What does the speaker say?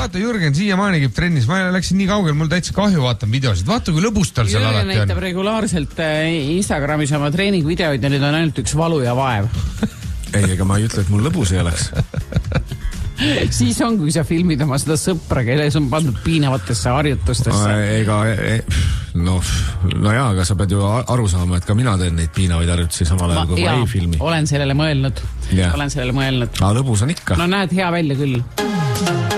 vaata, Jürgen siiamaani käib trennis, ma läksin nii kaugel, mul täitsa kahju vaatan videosid. Vaata, kui lõbus tal seal alati on. Jürgen näitab regulaarselt Instagramis oma treeningvideoid ja nüüd on ainult üks valu ja vaev. Ei, ega ma ei ütle, et mul lõbus ei oleks. Siis on, kui sa filmid oma seda sõpra, kelles on pandud piinavatesse harjutustesse. No jaa, aga sa pead ju aru saama, et ka mina teen neid piinavaid harjutusi samal ajal, kui ma ei filmi. Olen sellele mõelnud. Yeah. Olen sellele mõelnud. Lõbus on ikka. No näed hea välja küll.